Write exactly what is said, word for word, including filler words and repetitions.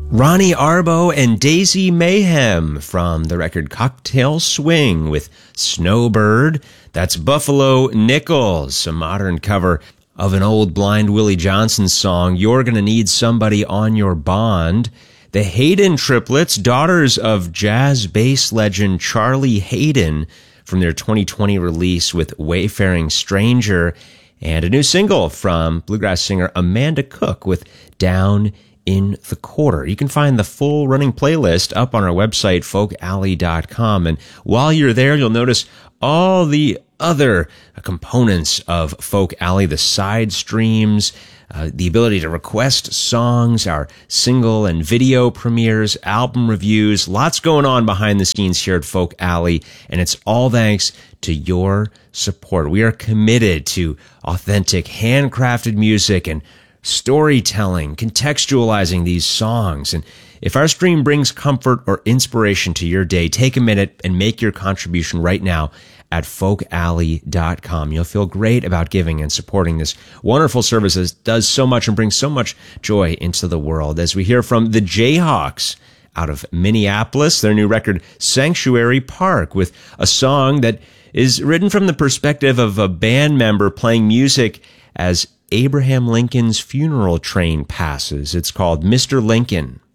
Ronnie Arbo and Daisy Mayhem from the record Cocktail Swing with Snowbird. That's Buffalo Nichols, a modern cover of an old Blind Willie Johnson song, You're Gonna Need Somebody on Your Bond. The Hayden triplets, daughters of jazz bass legend Charlie Hayden, from their twenty twenty release with Wayfaring Stranger, and a new single from bluegrass singer Amanda Cook with Down in the Quarter. You can find the full running playlist up on our website, folk alley dot com. And while you're there, you'll notice all the other components of Folk Alley, the side streams, uh, the ability to request songs, our single and video premieres, album reviews, lots going on behind the scenes here at Folk Alley. And it's all thanks to your support. We are committed to authentic, handcrafted music and storytelling, contextualizing these songs. And if our stream brings comfort or inspiration to your day, take a minute and make your contribution right now at folk alley dot com. You'll feel great about giving and supporting this wonderful service that does so much and brings so much joy into the world. As we hear from the Jayhawks out of Minneapolis, their new record Sanctuary Park, with a song that is written from the perspective of a band member playing music as Abraham Lincoln's funeral train passes. It's called Mister Lincoln.